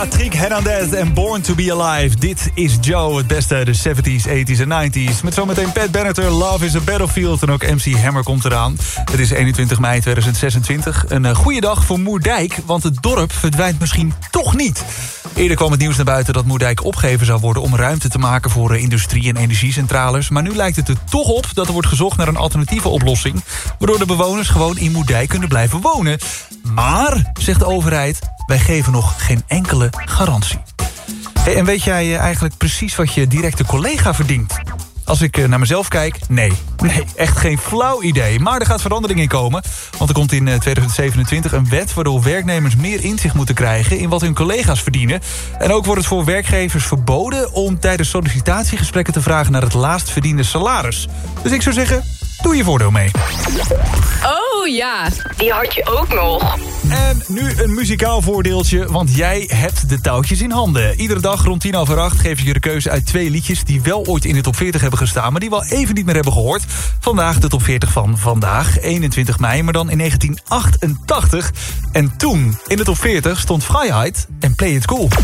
Patrick Hernandez en Born to be Alive. Dit is Joe, het beste uit de 70s, 80s en 90s. Met zometeen Pat Benatar, Love is a Battlefield. En ook MC Hammer komt eraan. Het is 21 mei 2026. Een goede dag voor Moerdijk, want het dorp verdwijnt misschien toch niet. Eerder kwam het nieuws naar buiten dat Moerdijk opgegeven zou worden... om ruimte te maken voor industrie- en energiecentrales. Maar nu lijkt het er toch op dat er wordt gezocht naar een alternatieve oplossing... waardoor de bewoners gewoon in Moerdijk kunnen blijven wonen. Maar, zegt de overheid, wij geven nog geen enkele garantie. Hey, en weet jij eigenlijk precies wat je directe collega verdient? Als ik naar mezelf kijk, nee, echt geen flauw idee. Maar er gaat verandering in komen. Want er komt in 2027 een wet waardoor werknemers meer inzicht moeten krijgen... in wat hun collega's verdienen. En ook wordt het voor werkgevers verboden om tijdens sollicitatiegesprekken te vragen... naar het laatst verdiende salaris. Dus ik zou zeggen, doe je voordeel mee. Oh ja, die had je ook nog. En nu een muzikaal voordeeltje, want jij hebt de touwtjes in handen. Iedere dag rond 7:10 geef ik je de keuze uit 2 liedjes... die wel ooit in de top 40 hebben gestaan... maar die we al even niet meer hebben gehoord. Vandaag de top 40 van vandaag, 21 mei, maar dan in 1988. En toen, in de top 40, stond Freiheit en Play It Cool.